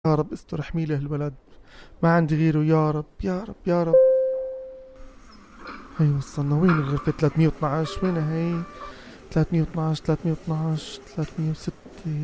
يا رب استر احميله الولد، ما عندي غيره. يا رب يا رب يا رب. هي وصلنا. وين الغرفة 312؟ وينها هي؟ 312 312 306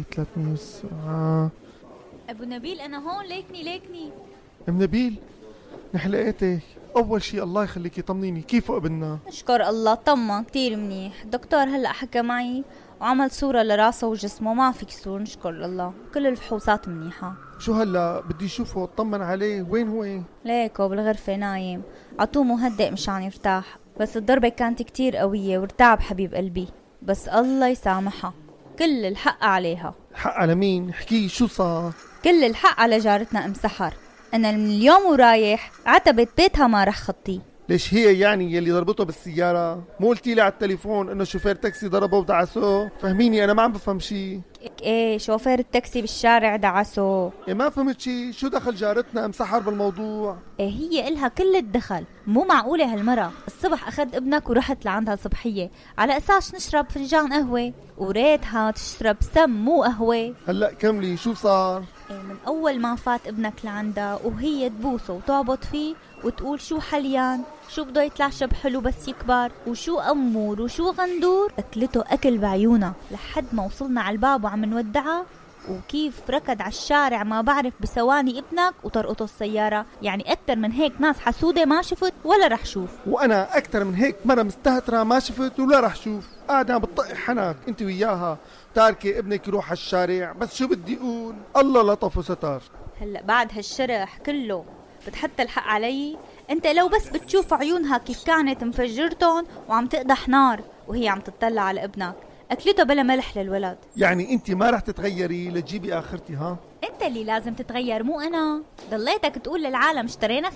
307. ابو نبيل انا هون، ليكني. ام نبيل، نحن لقيتك. اول شي الله يخليكي طمنيني، كيفه ابننا؟ اشكر الله طمن كتير منيح. الدكتور هلأ حكى معي وعمل صورة لراسه وجسمه، ما في كسور نشكر الله، كل الفحوصات منيحة. شو هلا بدي اشوفه اطمن عليه. وين هو؟ ليكو بالغرفة نايم، عطوه مهدئ مشان يرتاح، بس الضربة كانت كتير قوية وارتعب حبيب قلبي، بس الله يسامحها، كل الحق عليها. حق على مين؟ احكي شو صار؟ كل الحق على جارتنا ام سحر. انا من اليوم ورايح عتبت بيتها ما رح خطيه. ليش هي يعني يلي ضربته بالسيارة؟ مو قلتي لي على التليفون انه شوفير تاكسي ضربه ودعسه؟ فهميني انا ما عم بفهم شي. ايه شوفير التاكسي بالشارع دعسه. إيه ما فهمت شي. شو دخل جارتنا ام سحر بالموضوع؟ ايه هي إلها كل الدخل. مو معقولة هالمرة الصبح اخذت ابنك ورحت لعندها صبحية على اساس نشرب فنجان قهوة، وريتها تشرب سم مو قهوة. هلا كملي شو صار؟ إيه من اول ما فات ابنك لعندها وهي تبوسه وتعبط فيه وتقول شو حليان، شو بده يطلع شب حلو بس يكبر، وشو أمور وشو غندور. أكلته أكل بعيونها لحد ما وصلنا على الباب وعم نودعها، وكيف ركض على الشارع ما بعرف بثواني ابنك وطرقته السيارة. يعني أكتر من هيك ناس حسودة ما شفت ولا رح شوف. وانا اكثر من هيك مرة مستهترة ما شفت ولا رح شوف. قاعدة عم بتطقي حنك انت وياها، تاركي ابنك يروح على الشارع. بس شو بدي اقول، الله لطف وستر. هلأ بعد هالشرح كله بتحط الحق علي؟ انت لو بس بتشوف عيونها كيف كانت مفجرتهم وعم تقدح نار وهي عم تطلع على ابنك. اكلته بلا ملح للولد. يعني انت ما رح تتغيري لتجيبي اخرتي؟ ها انت اللي لازم تتغير مو انا. ضليتك تقول للعالم اشترينا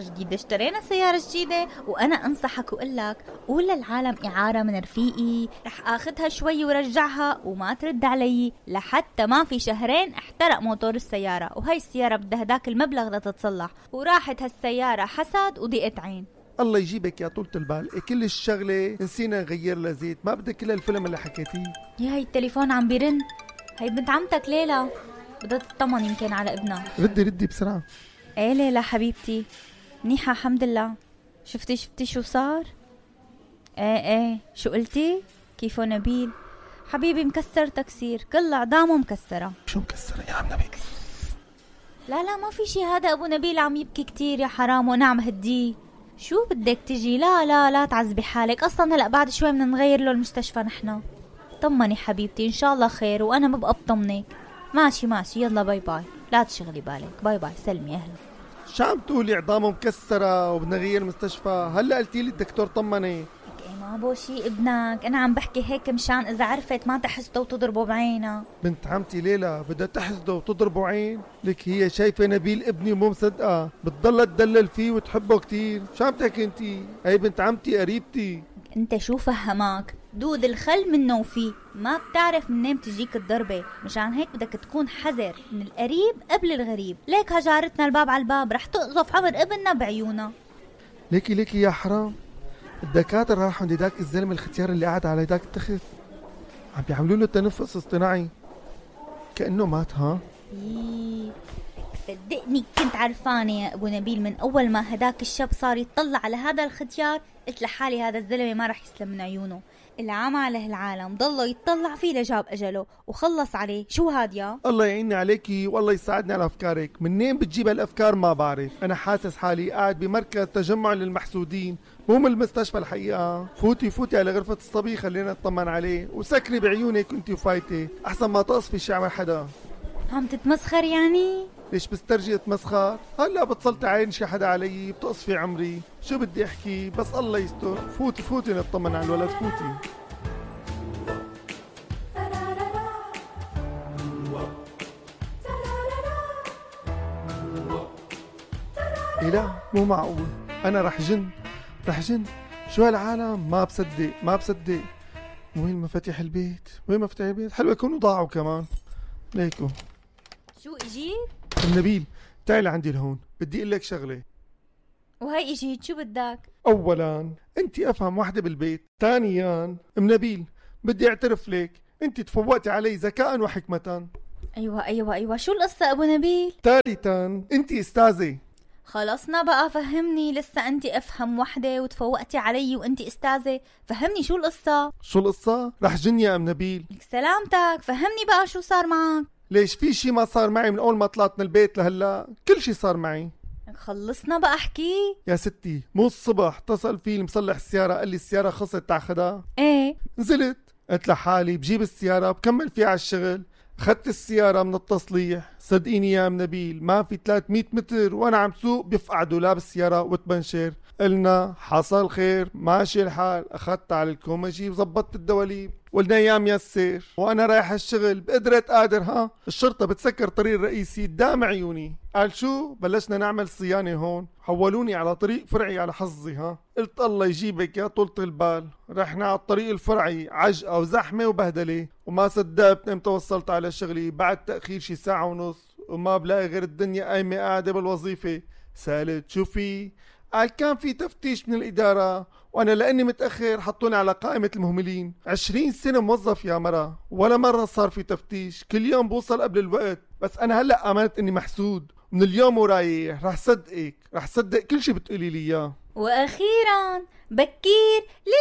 سيارة جديدة، وانا انصحك وقلك قول للعالم اعارة من رفيقي رح اخذها شوي ورجعها، وما ترد علي لحتى ما في شهرين احترق موتور السيارة، وهي السيارة بدها هداك المبلغ لتتصلح، وراحت هالسيارة حسد وضيقت عين. الله يجيبك يا طولة البال. كل الشغلة نسينا نغير لها زيت، ما بدك كل الفيلم اللي حكيتيه. يا هي التليفون عم بيرن، هي بنت عمتك ليلى بدها تطمن يمكن على ابنها. ردي بسرعة. ايه ليلى حبيبتي، منيحة الحمد لله. شفتي شو صار؟ ايه شو قلتي؟ كيفو نبيل؟ حبيبي مكسر تكسير، كل عظامه مكسرة. شو مكسرة يا عم نبيل؟ لا ما في شي، هذا ابو نبيل عم يبكي كتير يا حرام وانا عم هديه. شو بدك تجي؟ لا تعذبي حالك، اصلا هلا بعد شوي بدنا نغير له المستشفى نحن. طمني حبيبتي ان شاء الله خير، وانا ببقى بطمنك. ماشي يلا باي باي، لا تشغلي بالك، باي باي سلمي اهلا. شو عم تقولي عظامه مكسرة وبدنا نغير مستشفى؟ هلا قلتي لي الدكتور طمني. ايه ما بو شي ابنك، انا عم بحكي هيك مشان اذا عرفت ما تحسده وتضربه بعينها. بنت عمتي ليلى بدها تحسده وتضربه عين؟ لك هي شايفة نبيل ابني ومو مصدقة، بتضل تدلل فيه وتحبه كتير. شو عم تحكي انتي؟ هي بنت عمتي قريبتي. انت شو فهمك؟ دود الخل منه وفيه، ما بتعرف منين بتجيك الضربة، مشان هيك بدك تكون حذر من القريب قبل الغريب. ليك هجارتنا الباب على الباب رح تقذف عمر ابننا بعيونها. ليكي يا حرام، الدكاترة راحوا عند داك الزلمة الختيار اللي قاعد على داك التخت، عم بيعملوا له تنفس اصطناعي كأنه مات. ها إيه صدقني كنت عرفانة يا ابو نبيل، من اول ما هداك الشاب صار يطلع على هذا الختيار قلت لحالي هذا الزلمة ما رح يسلم من عيونه. العام على العالم ضله يتطلع فيه لجاب اجله وخلص عليه. شو هاد يا الله يعيني عليكي والله يساعدني على افكارك. منين بتجيب هالافكار ما بعرف. انا حاسس حالي قاعد بمركز تجمع للمحسودين مو من المستشفى الحقيقة. فوتي على غرفة الصبي خلينا نطمن عليه، وسكري بعيونك انتي وفايتي احسن ما تقصفي شي عمل حدا. عم تتمسخر يعني؟ ليش بسترجي اتمسخر؟ هلا بتصلت عين شي حدا علي بتقصفي عمري. شو بدي احكي بس الله يستر. فوتي نطمن على الولد. فوتي. إيه لا مو معقول، انا رح جن. شو هالعالم؟ ما بصدق. وين مفاتيح البيت؟ حلوة يكونوا ضاعوا كمان. ليكو شو اجيت؟ ام نبيل تعي لعندي لهون، بدي اقول لك شغله. وهي اجيت شو بدك؟ اولا انت افهم وحده بالبيت، ثانيا ام نبيل بدي اعترف لك انت تفوقتي علي ذكاء وحكمه. أيوة، شو القصة أبو نبيل؟ ثالثا انتي استاذة. خلصنا بقى، فهمني، لسه انتي افهم وحدة وتفوقتي علي وانتي استاذة. فهمني شو القصة؟ شو القصة؟ رح جن يا ام نبيل. لك سلامتك، فهمني بقى شو صار معك. ليش في شي ما صار معي من اول ما طلعت من البيت لهلا؟ كل شي صار معي. خلصنا بقى احكي. يا ستي مو الصبح اتصل في المصلح السيارة قال لي السيارة خلصت تاخدها؟ ايه. نزلت قلت لحالي بجيب السيارة بكمل فيها على الشغل. اخذت السيارة من التصليح، صدقيني يا ام نبيل ما في 300 متر وانا عم سوق بيفقع دولاب السيارة وتبنشر. قلنا حصل خير ماشي الحال، اخذت على الكومجي وزبطت الدواليب قلنا يا ميسر. وانا رايح الشغل بقدرة قادر الشرطة بتسكر طريق الرئيسي قدام عيوني. قال شو؟ بلشنا نعمل صيانة هون، حولوني على طريق فرعي على حظي. قلت الله يجيبك يا طولة البال. رحنا على الطريق الفرعي عجقة وزحمة وبهدلة، وما صدقت امتى وصلت على شغلي بعد تأخير شي ساعة ونص، وما بلاقي غير الدنيا قايمة قاعدة بالوظيفة. سألت شو في؟ قال كان في تفتيش من الإدارة وأنا لأني متأخر حطوني على قائمة المهملين. 20 سنة موظف يا مرة ولا مرة صار في تفتيش، كل يوم بوصل قبل الوقت. بس أنا هلأ آمنت إني محسود، من اليوم ورايح رح صدقك، رح صدق كل شي بتقولي لي إياه. وأخيرا بكير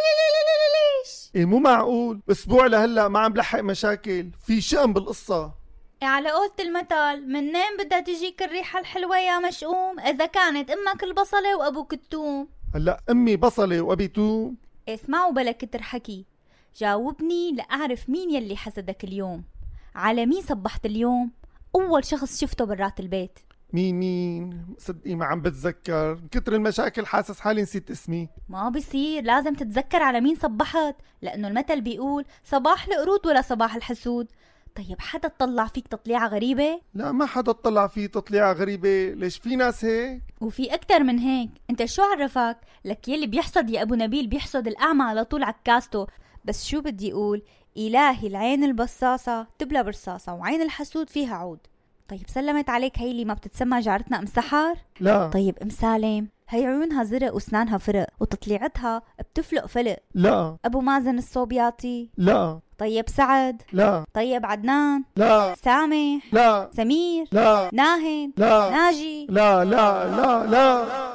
ليش؟ إيه مو معقول، أسبوع لهلأ ما عم بلحق مشاكل، في شأن بالقصة. على قولة المثل، منين بدها تجيك الريحة الحلوة يا مشؤوم إذا كانت أمك البصلة وأبوك التوم؟ هلأ أمي بصلة وأبي توم؟ اسمعوا بلا كتر حكي، جاوبني لأعرف مين يلي حسدك اليوم. على مين صبحت اليوم؟ أول شخص شفته برات البيت. مين؟ صدقي ما عم بتذكر، كتر المشاكل حاسس حالي نسيت اسمي. ما بصير، لازم تتذكر على مين صبحت، لأنه المثل بيقول صباح القرود ولا صباح الحسود. طيب حدا تطلع فيك تطليعة غريبة؟ لا ما حدا تطلع فيه تطليعة غريبة، ليش في ناس هيك؟ وفي أكتر من هيك. انت شو عرفك؟ لك يلي بيحصد يا أبو نبيل بيحصد الأعمى على طول عكاسته. بس شو بدي أقول؟ إلهي العين البصاصة تبلى برصاصة وعين الحسود فيها عود. طيب سلمت عليك هي اللي ما بتتسمى جارتنا أم سحر؟ لا. طيب أم سالم، هي عيونها زرق واسنانها فرق وتطليعتها بتفلق فلق. لا. أبو مازن الصوبياطي؟ لا. طيب سعد؟ لا. طيب عدنان؟ لا. سامح؟ لا. سمير؟ لا. ناهد؟ لا. ناجي؟ لا لا لا لا.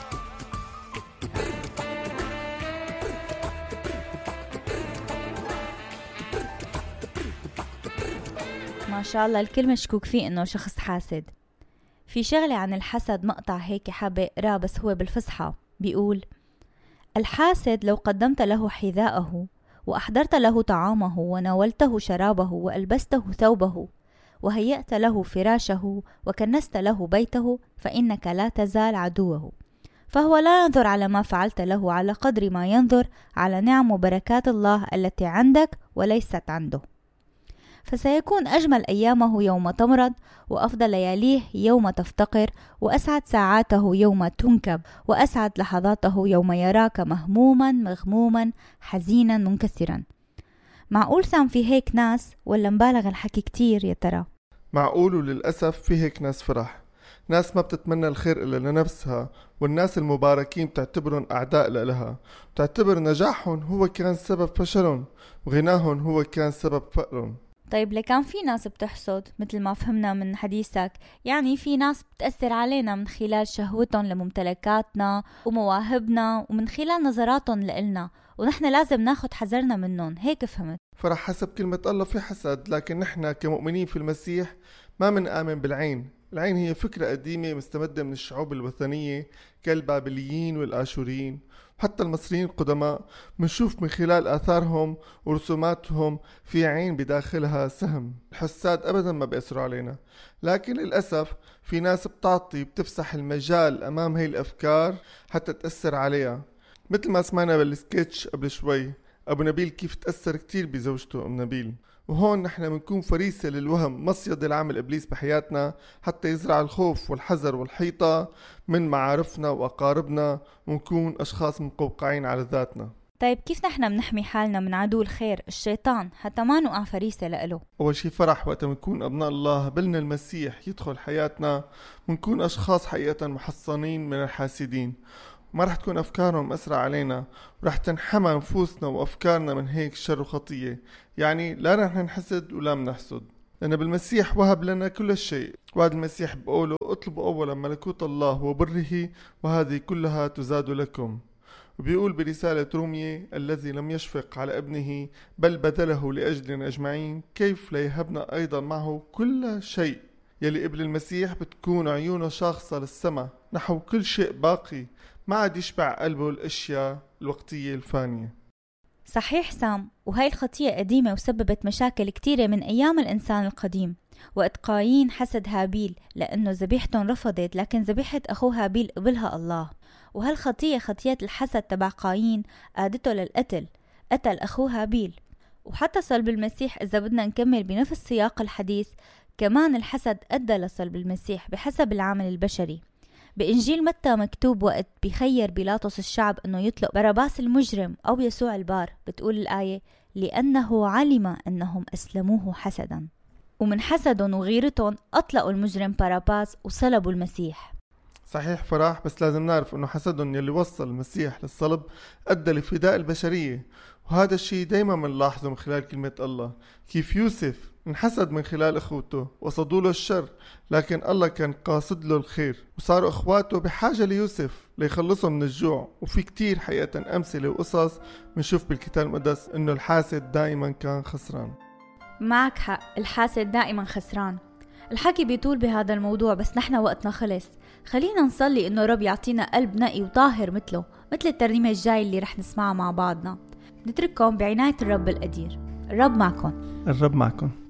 ما شاء الله الكل مشكوك فيه انه شخص حاسد. في شغلة عن الحسد مقطع هيك حابة اقراه بس هو بالفصحى، بيقول: الحاسد لو قدمت له حذاءه وأحضرت له طعامه وناولته شرابه وألبسته ثوبه وهيأت له فراشه وكنست له بيته فإنك لا تزال عدوه، فهو لا ينظر على ما فعلت له على قدر ما ينظر على نعم وبركات الله التي عندك وليست عنده. فسيكون أجمل أيامه يوم تمرض، وأفضل لياليه يوم تفتقر، وأسعد ساعاته يوم تنكب، وأسعد لحظاته يوم يراك مهموما مغموما حزينا منكسرا. معقول سام في هيك ناس ولا مبالغ الحكي كتير يا ترى؟ معقول، وللأسف في هيك ناس فرح، ناس ما بتتمنى الخير إلا لنفسها، والناس المباركين بتعتبرهم أعداء لها، بتعتبر نجاحهم هو كان سبب فشلهم وغناهم هو كان سبب فقرهم. طيب لكان في ناس بتحسد مثل ما فهمنا من حديثك، يعني في ناس بتأثر علينا من خلال شهوتهم لممتلكاتنا ومواهبنا ومن خلال نظراتهم لإلنا، ونحن لازم ناخد حذرنا منهم، هيك فهمت؟ فرح حسب كلمة الله في حسد، لكن نحن كمؤمنين في المسيح ما منآمن بالعين. العين هي فكرة قديمة مستمدة من الشعوب الوثنية كالبابليين والآشوريين، حتى المصريين القدماء منشوف من خلال آثارهم ورسوماتهم في عين بداخلها سهم. الحساد أبدا ما بيأثروا علينا، لكن للأسف في ناس بتفسح المجال أمام هاي الأفكار حتى تأثر عليها، مثل ما سمعنا بالسكتش قبل شوي أبو نبيل كيف تأثر كتير بزوجته أم نبيل. وهون نحن منكون فريسة للوهم، مصيد العمل إبليس بحياتنا حتى يزرع الخوف والحذر والحيطة من معارفنا وأقاربنا، ونكون أشخاص مقوقعين على ذاتنا. طيب كيف نحن بنحمي حالنا من عدو الخير الشيطان حتى ما نقع فريسة لإله؟ أول شي فرح وقت منكون أبناء الله بلنا المسيح يدخل حياتنا، ونكون أشخاص حقيقة محصنين من الحاسدين، ما رح تكون أفكارهم أسرع علينا، ورح تنحمى نفوسنا وأفكارنا من هيك شر وخطية. يعني لا رح نحسد ولا منحسد. لأن بالمسيح وهب لنا كل شيء، وعد المسيح بقوله اطلبوا أولا ملكوت الله وبره وهذه كلها تزاد لكم. وبيقول برسالة رومية الذي لم يشفق على ابنه بل بذله لأجلنا أجمعين كيف لا يهبنا أيضا معه كل شيء. يلي قبل المسيح بتكون عيونه شاخصة للسماء نحو كل شيء باقي، ما عاد يشبع قلبه الأشياء الوقتية الفانية. صحيح سام، وهي الخطية قديمة وسببت مشاكل كتيرة من أيام الإنسان القديم. وقت قايين حسد هابيل لأنه ذبيحتهم رفضت، لكن ذبيحة أخوه هابيل قبلها الله. وهالخطية خطية الحسد تبع قايين قادته للقتل، قتل أخوه هابيل. وحتى صلب المسيح إذا بدنا نكمل بنفس سياق الحديث، كمان الحسد أدى لصلب المسيح بحسب العامل البشري. بإنجيل متى مكتوب وقت بيخير بيلاطس الشعب أنه يطلق باراباس المجرم أو يسوع البار، بتقول الآية لأنه علم أنهم أسلموه حسدا. ومن حسدهم وغيرتهم أطلقوا المجرم باراباس وصلبوا المسيح. صحيح فرح، بس لازم نعرف أنه حسدهم يلي وصل المسيح للصلب أدى لفداء البشرية، وهذا الشيء دايما منلاحظه من خلال كلمة الله. كيف يوسف انحسد من خلال أخوته وصدوا له الشر، لكن الله كان قاصد له الخير، وصاروا أخواته بحاجة ليوسف ليخلصهم من الجوع. وفي كتير حقيقة أمثلة وقصص منشوف بالكتاب المقدس أنه الحاسد دائما كان خسران. معك حق، الحاسد دائما خسران. الحكي بيطول بهذا الموضوع بس نحن وقتنا خلص. خلينا نصلي إنه رب يعطينا قلب نقي وطاهر مثله، مثل الترنيمة الجاي اللي رح نسمعها مع بعضنا. نترككم بعناية الرب القدير. الرب معكم. الرب معكم.